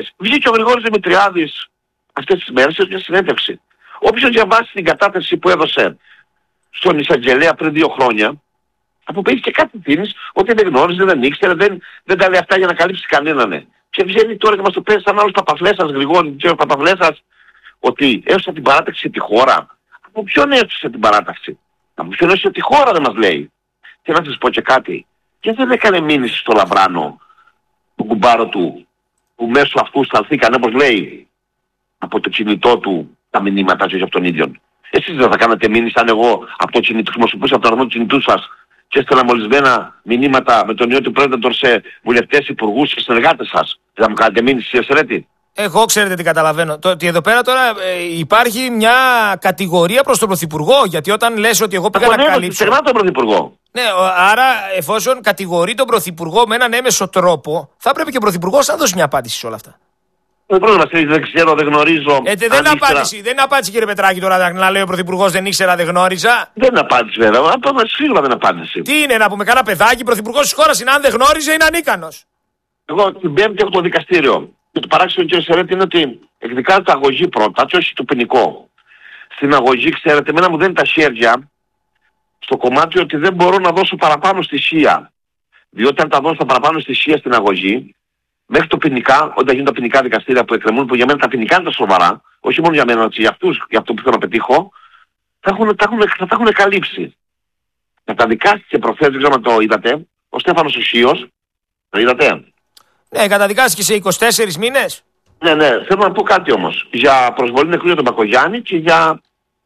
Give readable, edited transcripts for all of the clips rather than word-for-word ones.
Βγήκε ο Γρηγόρης Δημητριάδης αυτές τις μέρες σε μια συνέντευξη. Όποιος διαβάσει την κατάθεση που έδωσε στον εισαγγελέα πριν 2 χρόνια, αποποιήθηκε κάτι τίνης ότι δεν γνώριζε, δεν ήξερε, δεν τα λέει αυτά για να καλύψει κανέναν. Και βγαίνει τώρα και μας το παίζει σαν άλλος Παπαφλέσας, Γρηγόρη, και ο Παπαφλέσας, ότι έσωσε την παράταξη τη χώρα. Από ποιον έσωσε την παράταξη? Από ποιον έσωσε τη χώρα δεν μας λέει. Και να σας πω και κάτι. Και δεν έκανε μήνυση στο Λαμπράνο, τον κουμπάρο του, που μέσω αυτού σταλθήκαν, όπως λέει, από το κινητό του τα μηνύματα και από τον ίδιο. Εσείς δεν θα κάνατε μήνυση αν εγώ από το κινητό χρησιμοποιούσα από τον αριθμό του κινητού σας και έστελνα μολυσμένα μηνύματα με τον ιό του Predator σε βουλευτές, υπουργούς και συνεργάτες σας? Δεν θα μου κάνετε μήνυση, κύριε Σερέτη? Εγώ ξέρετε τι καταλαβαίνω. Ότι εδώ πέρα τώρα υπάρχει μια κατηγορία προς τον Πρωθυπουργό. Γιατί όταν λες ότι εγώ πήγα να καλύψω. Ξεχνά τον Πρωθυπουργό. Ναι, άρα εφόσον κατηγορεί τον Πρωθυπουργό με έναν έμεσο τρόπο, θα πρέπει και ο Πρωθυπουργός να δώσει μια απάντηση σε όλα αυτά. Δεν πρόβλημα, δεν ξέρω, δεν γνωρίζω. Δεν είναι απάντηση, κύριε Πετράκη, τώρα να λέει ο Πρωθυπουργός δεν ήξερα, δεν γνώριζα. Δεν είναι απάντηση, βέβαια. Σίγουρα δεν απάντηση. Τι είναι, να πούμε κανένα παιδάκι, Πρωθυπουργός της χώρας είναι, αν δεν γνώριζε, είναι ανίκανος. Εγώ την Πέμπτη έχω το δικαστήριο. Και το παράξενο, κύριε Σερέτη, είναι ότι εκδικάζεται αγωγή πρώτα, και όχι το ποινικό. Στην αγωγή, ξέρετε, εμένα μου δίνει τα χέρια στο κομμάτι ότι δεν μπορώ να δώσω παραπάνω στοιχεία. Διότι αν τα δώσω παραπάνω στοιχεία στην αγωγή, μέχρι το ποινικά, όταν γίνουν τα ποινικά δικαστήρια που εκκρεμούν, που για μένα τα ποινικά είναι τα σοβαρά, όχι μόνο για μένα, αλλά για αυτούς, για αυτό που θέλω να πετύχω, θα έχουν καλύψει. Καταδικάστηκε προχθές, δεν ξέρω αν το είδατε, ο Στέφανος Ουσίος. Το είδατε? Ναι, καταδικάστηκε σε 24 μήνες. Ναι, θέλω να πω κάτι όμως. Για προσβολή νεκρού για τον Μπακογιάννη και για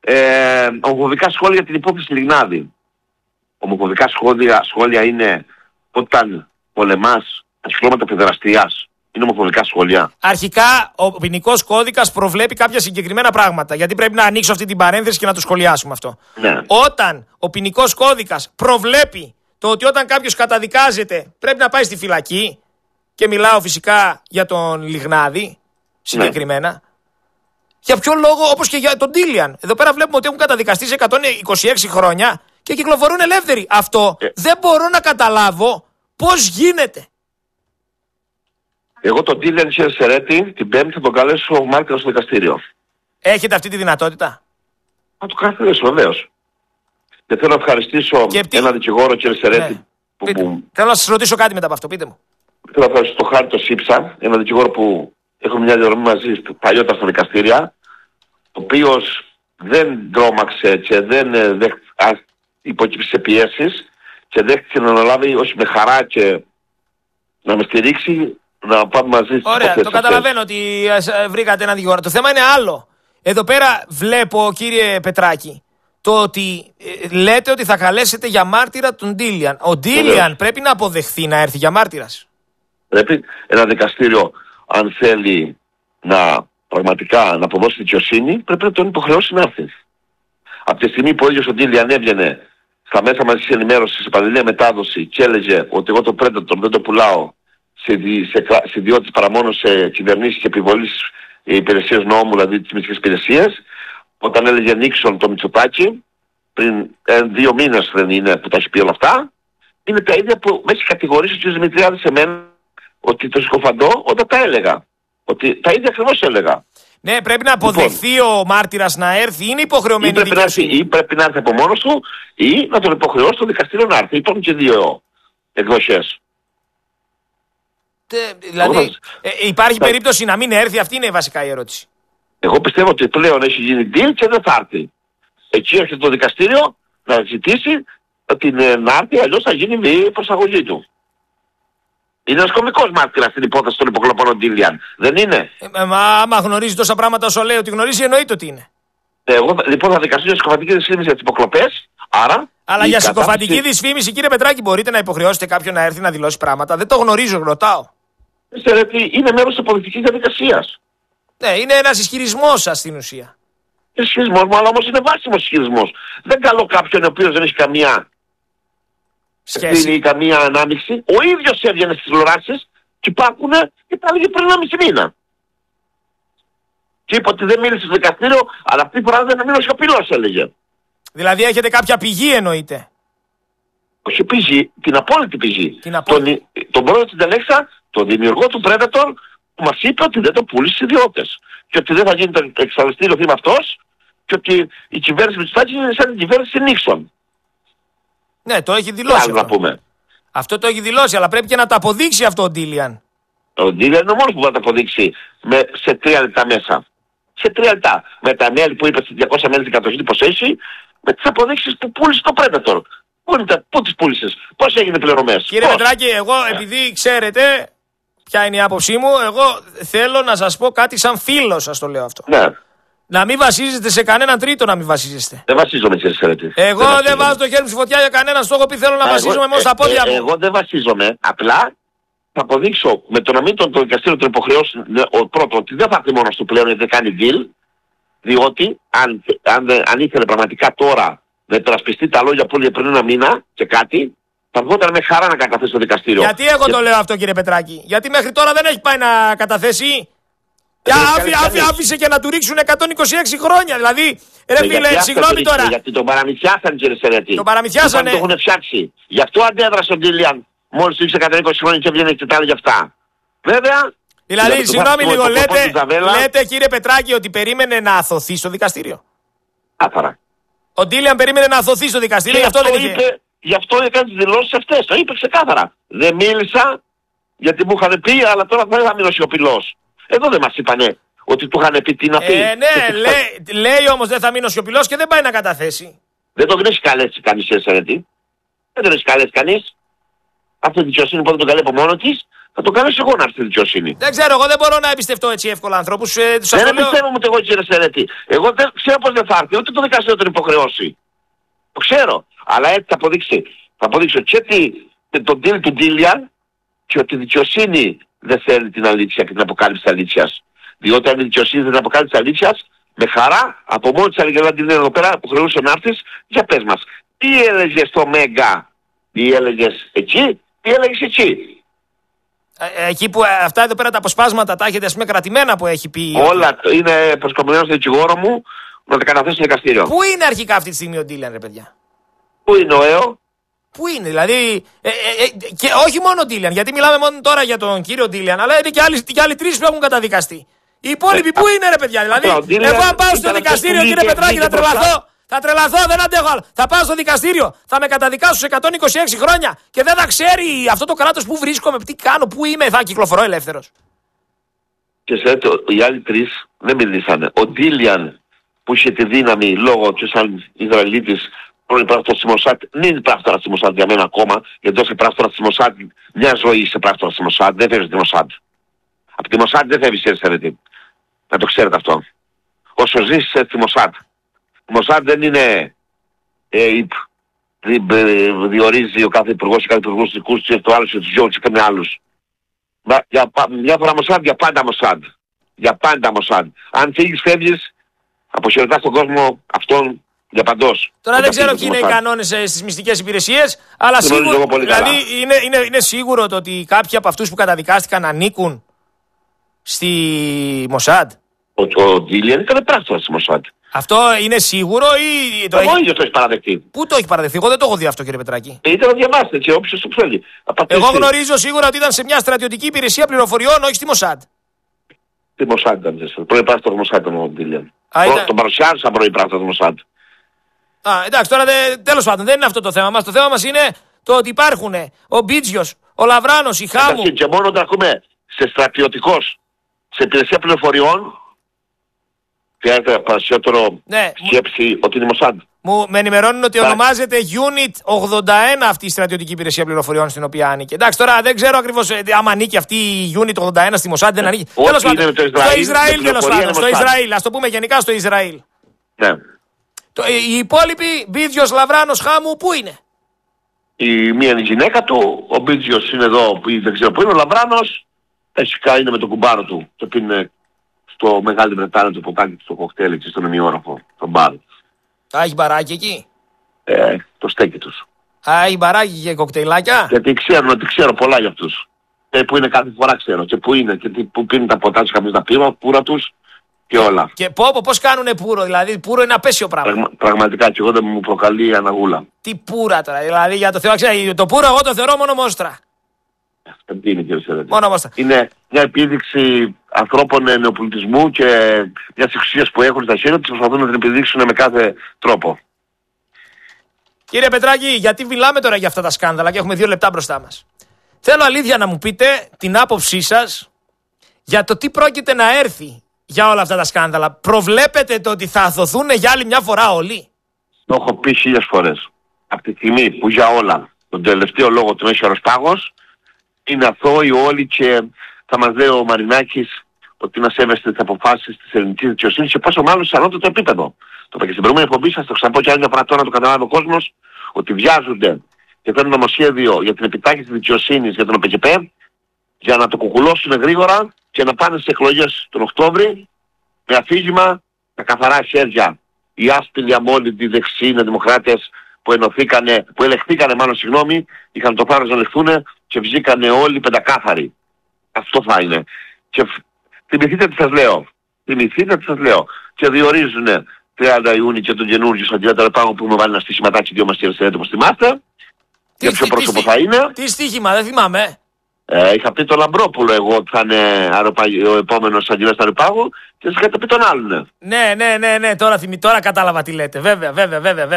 ομοφοβικά σχόλια για την υπόθεση Λιγνάδη. Ομοφοβικά σχόλια είναι όταν πολεμάς κυκλώματα παιδεραστίας. Είναι ομοφοβικά σχόλια. Αρχικά, ο ποινικός κώδικας προβλέπει κάποια συγκεκριμένα πράγματα. Γιατί πρέπει να ανοίξω αυτή την παρένθεση και να το σχολιάσουμε αυτό. Ναι. Όταν ο ποινικός κώδικας προβλέπει το ότι όταν κάποιος καταδικάζεται πρέπει να πάει στη φυλακή, και μιλάω φυσικά για τον Λιγνάδη συγκεκριμένα, ναι. Για ποιο λόγο, όπως και για τον Ντίλιαν. Εδώ πέρα βλέπουμε ότι έχουν καταδικαστεί σε 126 χρόνια και κυκλοφορούν ελεύθεροι. Αυτό δεν μπορώ να καταλάβω πώς γίνεται. Εγώ τον Ντίλιαν, κύριε Σερέτη, την Πέμπτη θα τον καλέσω μάρτυρα στο δικαστήριο. Έχετε αυτή τη δυνατότητα? Θα το κάνετε, βεβαίως. Και θέλω να ευχαριστήσω έναν δικηγόρο, κύριε Σερέτη. Ναι. Θέλω να σας ρωτήσω κάτι μετά από αυτό, πείτε μου. Θέλω να ευχαριστήσω τον Χάρη το Σίψα, έναν δικηγόρο που έχουμε μια διαδρομή μαζί παλιότερα στα δικαστήρια, ο οποίος δεν τρόμαξε και δεν υποκύψει σε πιέσεις και δέχτηκε να αναλάβει όχι με χαρά και να με στηρίξει, να πάμε μαζί. Ωραία, το καταλαβαίνω ότι βρήκατε έναν δικηγόρο. Το θέμα είναι άλλο. Εδώ πέρα βλέπω, κύριε Πετράκη, το ότι λέτε ότι θα καλέσετε για μάρτυρα τον Ντίλιαν. Ο Ντίλιαν πρέπει να αποδεχθεί να έρθει για μάρτυρας. Πρέπει ένα δικαστήριο, αν θέλει πραγματικά να αποδώσει δικαιοσύνη, πρέπει να τον υποχρεώσει να έρθει. Από τη στιγμή που ο ίδιος ο Ντίλιαν έβγαινε στα μέσα μαζικής ενημέρωσης, σε παραλληλία μετάδοση και έλεγε ότι εγώ το Predator δεν το πουλάω σε ιδιότητες παρά μόνο σε κυβερνήσεις και επιβολής υπηρεσίας νόμου, δηλαδή τις μυστικές υπηρεσίες, όταν έλεγε Νίξον το Μητσοτάκη, πριν 2 μήνες δεν είναι που τα έχει πει όλα αυτά, είναι τα ίδια που με έχει κατηγορήσει ο κ. Δημητριάδης σε μένα, ότι το συκοφαντώ όταν τα έλεγα. Ότι τα ίδια ακριβώς έλεγα. Ναι, πρέπει να αποδεχθεί ο μάρτυρας να έρθει, είναι υποχρεωμένη η δικαιοσύνη. Ή πρέπει να έρθει από μόνος του, ή να τον υποχρεώσει το δικαστήριο να έρθει. Υπάρχουν και 2 εκδοχές. Δηλαδή, υπάρχει περίπτωση να μην έρθει, αυτή είναι βασικά η ερώτηση. Εγώ πιστεύω ότι πλέον έχει γίνει deal και δεν θα έρθει. Εκεί έρχεται το δικαστήριο να ζητήσει να έρθει, αλλιώς θα γίνει η προσαγωγή του. Είναι ένας κωμικός μάρτυρας στην υπόθεση των υποκλοπών Ντίλιαν. Δεν είναι? Άμα γνωρίζει τόσα πράγματα όσο λέει ότι γνωρίζει, εννοείται ότι είναι. Εγώ λοιπόν θα δικαστήσω για συκοφαντική δυσφήμιση για τις υποκλοπές. Αλλά για συκοφαντική δυσφήμιση, κύριε Πετράκη, μπορείτε να υποχρεώσετε κάποιον να έρθει να δηλώσει πράγματα? Δεν το γνωρίζω, ρωτάω. Ξέρετε, είναι μέρος της αποδεικτικής διαδικασίας. Ναι, είναι ένας ισχυρισμός σας στην ουσία. Ισχυρισμός μου, αλλά όμως είναι βάσιμος ισχυρισμός. Δεν καλώ κάποιον ο οποίος δεν έχει καμία σχέση ή καμία ανάμειξη. Ο ίδιος έβγαινε στις τηλεοράσεις και υπάρχουν και τα έλεγε πριν 1,5 μήνα. Και είπε ότι δεν μίλησε στο δικαστήριο, αλλά αυτή τη φορά δεν μείνω σιωπηλός, έλεγε. Δηλαδή έχετε κάποια πηγή, εννοείται? Όχι πηγή, την απόλυτη πηγή. Την απόλυτη. Τον πρόεδρο της Τελέξα, τον δημιουργό του Predator, που μας είπε ότι δεν το πούλησε στους ιδιώτες. Και ότι δεν θα γίνει το εξαλιστήριο θύμα αυτός και ότι η κυβέρνηση Μητσοτάκη είναι σαν την κυβέρνηση Νίξον. Ναι, το έχει δηλώσει. Να πούμε. Αυτό το έχει δηλώσει, αλλά πρέπει και να το αποδείξει αυτό ο Ντίλιαν. Ο Ντίλιαν είναι ο μόνος που θα το αποδείξει σε 3 λεπτά μέσα. Σε 3 λεπτά. Με τα μέλη που είπε στις 200 μέλη την κατοχή της Ποσέση, με τις αποδείξεις που πούλησε το Predator. Πού τις πούλησες, πώς έγινε πληρωμές. Κύριε Πετράκη, εγώ επειδή ξέρετε ποια είναι η άποψή μου, εγώ θέλω να σας πω κάτι σαν φίλος, σας το λέω αυτό. Ναι. Να μην βασίζεστε σε κανέναν τρίτο, να μην βασίζεστε. Δεν βασίζομαι, κύριε Σερέτη. Εγώ δεν βάζω το χέρι μου στη φωτιά για κανέναν. Στο έχω πει, θέλω να βασίζομαι μόνο στα πόδια μου. Εγώ δεν βασίζομαι. Απλά θα αποδείξω με το να μην το δικαστήριο τον υποχρεώσει πρώτο ότι δεν θα έρθει μόνος του πλέον γιατί δεν κάνει deal. Διότι αν ήθελε πραγματικά τώρα να υπερασπιστεί τα λόγια που έλεγε πριν ένα μήνα και κάτι, θα βγόταν με χαρά να καταθέσει στο δικαστήριο. Γιατί εγώ το λέω αυτό, κύριε Πετράκη? Γιατί μέχρι τώρα δεν έχει πάει να καταθέσει. Άφησε και να του ρίξουν 126 χρόνια. Δηλαδή, ρε φίλε, συγγνώμη τώρα. Γιατί τον παραμυθιάσανε, κύριε Σερέτη. Τον παραμυθιάσανε. Το έχουν φτιάξει. Γι' αυτό αντέδρασε ο Ντίλιαν. Μόλις του ρίξε 120 χρόνια και έβγαινε και τα άλλα για αυτά. Βέβαια. Δηλαδή, συγγνώμη λίγο, λέτε κύριε Πετράκη ότι περίμενε να αθωθεί στο δικαστήριο. Άθαρα. Ο Ντίλιαν περίμενε να αθωθεί στο δικαστήριο, γι' αυτό δεν είχε. Γι' αυτό έκανε τις δηλώσεις αυτές. Το είπε ξεκάθαρα. Δεν μίλησα γιατί μου είχαν πει, αλλά τώρα δεν θα μείνω σιωπηλός. Εδώ δεν μας είπανε ότι του είχαν πει τι να πει. Ναι, λέει όμως δεν θα μείνω σιωπηλός και δεν πάει να καταθέσει. Δεν τον έχει καλέσει κανείς, Σερέτη. Δεν τον έχει καλέσει κανείς. Αυτή η δικαιοσύνη που δεν τον καλεί από μόνο της, θα τον καλέσω εγώ να έρθει η δικαιοσύνη. Δεν ξέρω, εγώ δεν μπορώ να εμπιστευτώ έτσι εύκολα ανθρώπους. Δεν εμπιστεύομαι ούτε εγώ, κύριε Σερέτη. Εγώ δεν ξέρω πώς δεν θα έρθει, ούτε το δικαστήριο τον υποχρεώσει. Το ξέρω. Αλλά έτσι θα αποδείξει. Θα αποδείξω και τον deal του Ντίλιαν και ότι η δικαιοσύνη δεν θέλει την αλήθεια και την αποκάλυψη της αλήθειας. Διότι αν η δικαιοσύνη δεν αποκάλυψη της αλήθειας, με χαρά από μόνη της Αγγελά την εδώ πέρα που χρεούσε να έρθεις, για πες μας. Τι έλεγες στο Μέγκα, τι έλεγες εκεί, τι έλεγες εκεί. Εκεί που αυτά εδώ πέρα τα αποσπάσματα τα έχετε ας πούμε κρατημένα που έχει πει. Όλα είναι προσκομμένο στο δικηγόρο μου να τα καταθέσω στο δικαστήριο. Πού είναι αρχικά αυτή τη στιγμή ο Ντίλιαν, ρε παιδιά? Πού είναι ο ΕΟ? Πού είναι, δηλαδή. Και όχι μόνο ο Ντίλιαν, γιατί μιλάμε μόνο τώρα για τον κύριο Ντίλιαν, αλλά είναι και άλλοι 3 που έχουν καταδικαστεί. Οι υπόλοιποι πού είναι, ρε παιδιά? Δηλαδή, εγώ αν πάω στο δικαστήριο, κύριε Πετράκη, θα τρελαθώ. Θα τρελαθώ, δεν αντέχω άλλο. Θα πάω στο δικαστήριο, θα με καταδικάσουν σε 126 χρόνια και δεν θα ξέρει αυτό το κράτος που βρίσκομαι, τι κάνω, πού είμαι, θα κυκλοφορώ ελεύθερος. Και ξέρετε, οι άλλοι 3 δεν μιλήσανε. Ο Ντίλιαν που είχε τη δύναμη λόγω του σαν Ισραηλίτης πρώην πράκτορας της Μοσάντ, δεν είναι πράκτορας της Μοσάντ για μένα ακόμα, γιατί όσο πράκτορας της Μοσάντ, μια ζωή είσαι πράκτορας της Μοσάντ, δεν φεύγεις τη Μοσάντ. Από τη Μοσάντ δεν φεύγεις, ξέρετε. Να το ξέρετε αυτό. Όσο ζεις στη Μοσάντ. Η Μοσάντ δεν είναι διορίζει ο κάθε υπουργός και κάθε υπουργός δικούς του και το άλλο και τους Γιώργους και με άλλους. Μια φορά Μοσάντ, για πάντα Μοσάντ. Για πάντα Μοσάντ. Αν φεύγεις, αποχαιρετάς τον κόσμο αυτόν για παντός. Τώρα δεν ξέρω ποιοι είναι οι κανόνες στις μυστικές υπηρεσίες, αλλά σίγουρο, δηλαδή είναι σίγουρο το ότι κάποιοι από αυτούς που καταδικάστηκαν ανήκουν στη Μοσάντ. Ο Ντίλιαν ήταν πράκτορας της Μοσάντ. Αυτό είναι σίγουρο ή το έχει... ίδιο το έχει παραδεχτεί. Πού το έχει παραδεχτεί? Εγώ δεν το έχω δει αυτό, κύριε Πετράκη. Είτε να διαβάσετε και όποιος το θέλει. Εγώ γνωρίζω σίγουρα ότι ήταν σε μια στρατιωτική υπηρεσία πληροφοριών, όχι στη Μοσάντ. Στη Μοσάντ ήταν. Πρώην πράκτορας Μοσάντ ήταν ο Ντίλιαν. Τον παρουσιάζω πρώην πράκτορας Μοσάντ. Εντάξει, τώρα τέλος πάντων δεν είναι αυτό το θέμα μας. Το θέμα μας είναι το ότι υπάρχουν ο Μπίτζιος, ο Λαβράνος, η Χάμου. Και μόνο όταν ακούμε σε στρατιωτικός, σε υπηρεσία πληροφοριών, χρειάζεται περισσότερο σκέψη ότι είναι η Μοσάντ. Με ενημερώνουν ότι ονομάζεται Unit 81 αυτή η στρατιωτική υπηρεσία πληροφοριών στην οποία ανήκει. Εντάξει, τώρα δεν ξέρω ακριβώς άμα ανήκει αυτή η Unit 81 στη Μοσάντ, δεν ανήκει. Τέλος πάντων. Στο Ισραήλ, τέλος πάντων. Στο Ισραήλ, ας το πούμε γενικά στο Ισραήλ. Ναι. Οι υπόλοιποι, Μπίτζιος, Λαβράνος, Χάμου, πού είναι? Η μία είναι η γυναίκα του, ο Μπίτζιος είναι εδώ, δεν ξέρω πού είναι, ο Λαβράνος είναι με τον κουμπάρο του, το οποίο είναι στο Μεγάλη Βρετάνια το ποτάκι στο κοκτέιλ εκεί στον ημιόροφο, τον μπαρ. Έχει μπαράκι εκεί? Το στέκι τους. Έχει μπαράκι και κοκτέιλάκια? Γιατί ξέρω πολλά για αυτούς. Που είναι κάθε φορά ξέρω και που είναι και που πίνουν τα ποτά τους κάποιος να πίνουν, πουρα τους και όλα. Και πώς κάνουνε πουρο, δηλαδή πουρο είναι απέσιο πράγμα. Πραγματικά και εγώ δεν μου προκαλεί αναγούλα. Τι πουρα τώρα, δηλαδή για το Θεό, ξέρει, το πουρο εγώ το θεωρώ μόνο μόστρα. Τι είναι, κύριε Σερέτη? Μόνο μας. Είναι μια επίδειξη ανθρώπων νεοπολιτισμού και μιας εξουσίας που έχουν στα χέρια τους, προσπαθούν να την επιδείξουν με κάθε τρόπο. Κύριε Πετράκη, γιατί μιλάμε τώρα για αυτά τα σκάνδαλα και έχουμε 2 λεπτά μπροστά μας. Θέλω αλήθεια να μου πείτε την άποψή σας για το τι πρόκειται να έρθει για όλα αυτά τα σκάνδαλα. Προβλέπετε το ότι θα αθωθούν για άλλη μια φορά όλοι? Το έχω πει 1000 φορές. Από τη στιγμή που για όλα τον τελευταίο λόγο του έχει ο Ροσπάγος, είναι αθώοι όλοι και θα μας λέει ο Μαρινάκης ότι να σέβεστε τις αποφάσεις της ελληνικής δικαιοσύνης και πόσο μάλλον σε ανώτατο επίπεδο. Το είπα και στην προηγούμενη εκπομπή, σας το ξαναπώ και άλλη μια φορά τώρα να το καταλάβει ο κόσμος, ότι βιάζονται και φέρνουν νομοσχέδιο για την επιτάχυνση της δικαιοσύνης για τον ΟΠΕΚΠ για να το κουκουλώσουν γρήγορα και να πάνε στις εκλογές τον Οκτώβρη με αφήγημα τα καθαρά χέρια. Οι άσπηλοι αμόλυντοι δεξιοί δημοκράτες που ελεχθήκανε, είχαν το θάρρος να ελεχθούν και βγήκανε όλοι πεντακάθαροι. Αυτό θα είναι. Και θυμηθείτε τι σας λέω. Και διορίζουν 30 Ιούνιου και τον καινούργιο στον κύριο Ταραπάγο που έχουμε βάλει ένα στοιχηματάκι 2 μας κύριε όπως θυμάστε. Για ποιο πρόσωπο θα είναι. Τι στοίχημα, δεν θυμάμαι. Είχα πει τον Λαμπρόπουλο εγώ ότι θα είναι ο επόμενος αγγελέας του Αεροπάγου και σας είχατε πει τον άλλον. Ναι, τώρα κατάλαβα τι λέτε. Βέβαια. Ναι,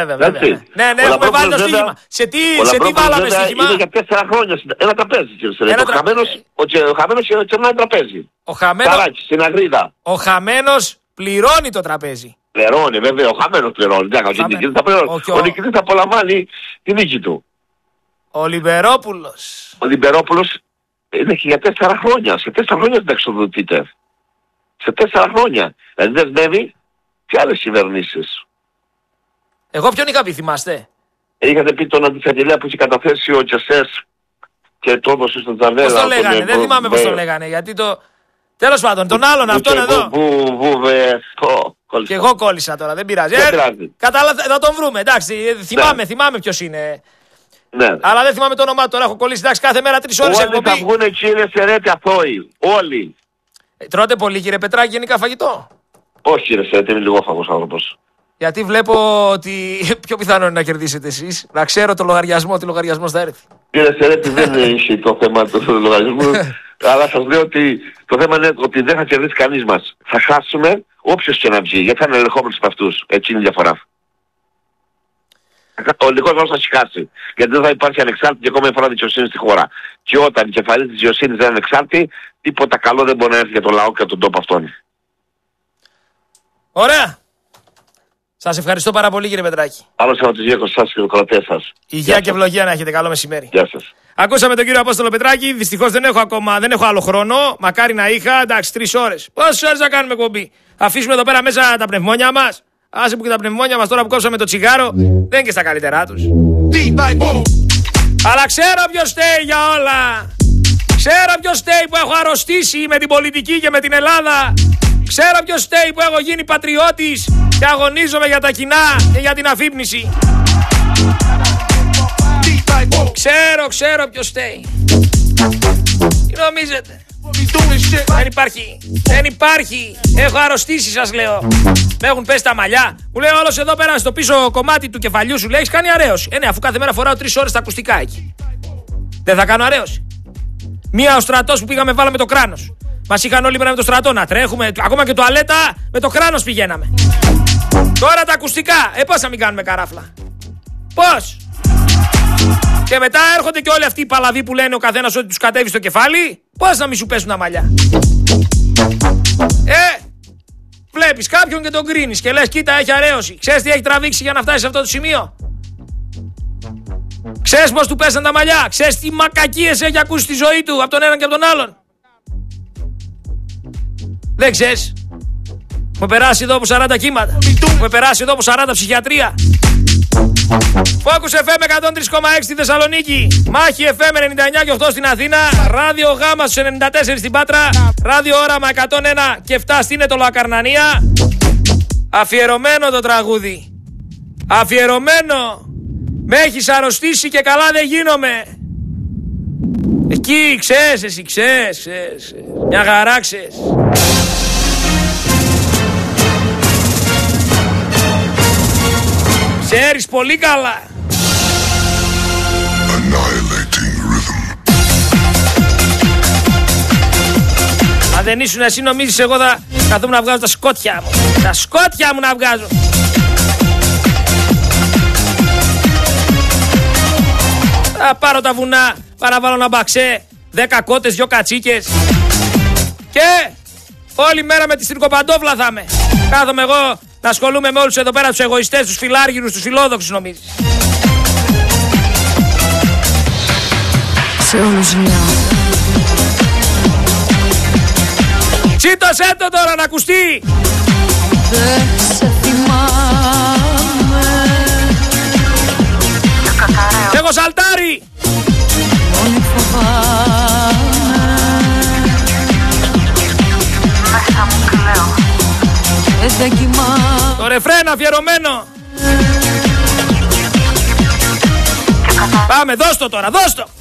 έχουμε βάλει το στοίχημα. Σε τι βάλαμε στοίχημα? Είναι για 4 χρόνια. Ένα τραπέζι, κύριε Σερέτη. Ο χαμένος ξερνάει τραπέζι. Καράκι, στην Αγρίδα. Ο χαμένος πληρώνει το τραπέζι. Πληρώνει, βέβαια, ο χαμένος πληρώνει. Ο νικητής θα απολαμβάνει τη νίκη του. Ο Λιμπερόπουλος είναι και για 4 χρόνια. Σε 4 χρόνια δεν εξοδοτείται. Σε 4 χρόνια. Δηλαδή δεσμεύει και άλλες κυβερνήσεις. Εγώ ποιον είχα πει, θυμάστε? Είχατε πει τον αντισαγγελέα που είχε καταθέσει ο Τσεσές και το έδωσε στον Τζαβέλα. Πώς το λέγανε, δεν θυμάμαι πώς το λέγανε. Γιατί το... Τέλος πάντων, τον άλλον αυτόν εδώ. Και εγώ κόλλησα τώρα, δεν πειράζει. Θα τον βρούμε, εντάξει. Θυμάμαι ποιος είναι. Ναι. Αλλά δεν θυμάμαι το όνομά του, τώρα έχω κολλήσει. Εντάξει, κάθε μέρα 3 ώρες εκπομπή. Όλοι θα βγουν κύριε Σερέτη αθώοι. Όλοι. Τρώτε πολύ κύριε Πετράκη γενικά φαγητό? Όχι κύριε Σερέτη, είμαι λιγόφαγος άνθρωπος. Γιατί βλέπω ότι πιο πιθανό είναι να κερδίσετε εσείς. Να ξέρω το λογαριασμό, ότι λογαριασμός θα έρθει. Κύριε Σερέτη, δεν έχει το θέμα του λογαριασμού. Αλλά σας λέω ότι το θέμα είναι ότι δεν θα κερδίσει κανείς μας. Θα χάσουμε όποιος και να βγει, γιατί θα είναι ελεγχόμενος από αυτούς. Έτσι είναι η διαφορά. Ο ελληνικός λαός θα χάσει. Γιατί δεν θα υπάρχει ανεξάρτητη και ακόμα μια φορά δικαιοσύνη στη χώρα. Και όταν η κεφαλή της δικαιοσύνης δεν είναι ανεξάρτητη, τίποτα καλό δεν μπορεί να έρθει για τον λαό και τον τόπο αυτόν. Ωραία. Σας ευχαριστώ πάρα πολύ κύριε Πετράκη. Άλλο Σαββατοκύριακο σας και το κρατέ σας. Υγεία και ευλογία να έχετε. Καλό μεσημέρι. Γεια σας. Ακούσαμε τον κύριο Απόστολο Πετράκη. Δυστυχώς δεν έχω άλλο χρόνο. Μακάρι να είχα. Εντάξει, 3 ώρες. Πόσες ώρες θα κάνουμε εκπομπή? Αφήσουμε εδώ πέρα μέσα τα πνευμόνια μας. Άσε που και τα πνευμόνια μας τώρα που κόψαμε το τσιγάρο δεν είναι και στα καλύτερά τους. Αλλά ξέρω ποιος φταίει για όλα. Ξέρω ποιος φταίει που έχω αρρωστήσει με την πολιτική και με την Ελλάδα. Ξέρω ποιος φταίει που έχω γίνει πατριώτης και αγωνίζομαι για τα κοινά και για την αφύπνιση. Ξέρω ποιος φταίει. Τι νομίζετε? Δεν υπάρχει. Έχω αρρωστήσει σας λέω. Με έχουν πέσει τα μαλλιά. Μου λέει όλος εδώ πέρα στο πίσω κομμάτι του κεφαλιού σου λέει έχεις κάνει αρέωση. Ναι, αφού κάθε μέρα φοράω 3 ώρες τα ακουστικά εκεί. Δεν θα κάνω αρέωση? Μία ο στρατός που πήγαμε βάλαμε το κράνος. Μας είχαν όλοι μέρα με το στρατό να τρέχουμε. Ακόμα και τουαλέτα με το κράνος πηγαίναμε. Τώρα τα ακουστικά. Πώς να μην κάνουμε καράφλα? Πώς? Και μετά έρχονται και όλοι αυτοί οι παλαβοί που λένε ο καθένας ότι τους κατέβει στο κεφάλι. Πώς να μην σου πέσουν τα μαλλιά? Βλέπεις κάποιον και τον κρίνεις και λες κοίτα έχει αρέωση. Ξέρεις τι έχει τραβήξει για να φτάσει σε αυτό το σημείο? Ξέρεις πως του πέσαν τα μαλλιά? Ξέρεις τι μακακίες έχει ακούσει στη ζωή του από τον έναν και από τον άλλον? Δεν ξέρεις? Μου περάσει εδώ από 40 κύματα. Μου περάσει εδώ από 40 ψυχιατρία. Focus FM 103,6 στη Θεσσαλονίκη. Μάχη FM 99,8 στην Αθήνα. Ράδιο Γάμα στους 94 στην Πάτρα. Ράδιο Όραμα 101,7 στην Ετωλοακαρνανία. Αφιερωμένο το τραγούδι. Αφιερωμένο. Με έχεις αρρωστήσει και καλά δεν γίνομαι. Εκεί ξέρεις εσύ, ξέρεις. Μια χαρά ξέρεις. Ξέρεις πολύ καλά. Annihilating rhythm. δεν ήσουν εσύ, νομίζεις εγώ θα καθόμουν να βγάζω τα σκότια μου. Τα σκότια μου να βγάζω. Θα πάρω τα βουνά, παραβάλω ένα μπαξέ, 10 κότες, 2 κατσίκες. Και όλη μέρα με τη στρικοπαντόφλα θα είμαι. Κάθομαι εγώ να ασχολούμαι με όλους εδώ πέρα τους εγωιστές, τους φιλάργυρους, τους φιλόδοξους νομίζεις. Σε όλους λέω. Τσίτωσέ το τώρα να ακουστεί. Δεν σε θυμάμαι. Έχω σαλτάρι. Μόνη φοβάμαι. Μέσα μου κλαίω. Και δεν κοιμάμαι. Το ρεφρέν αφιερωμένο. Πάμε, δώσ' το τώρα, δώσ' το.